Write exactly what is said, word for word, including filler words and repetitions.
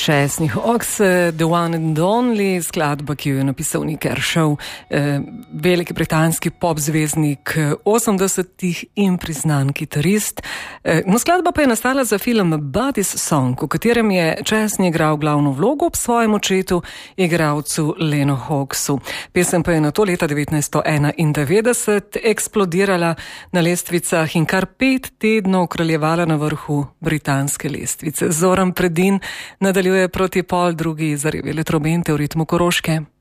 Chesney Hawkes, The One and Only, skladba, ki jo je napisal Nik Kershaw, eh, veliki britanski pop zvezdnik osemdesetih in priznan kitarist. Eh, no, skladba pa je nastala za film Buddy's Song, v katerem je Chesney igral glavno vlogo ob svojem očetu, igralcu Lenu Hawkesu. Pesem pa je nato leta devetnajststo enaindevetdeset eksplodirala na lestvicah in kar pet tednov kraljevala na vrhu britanske lestvice. Zoran Predin nadaljuje proti pol drugi zarevele trobente v ritmu Koroške.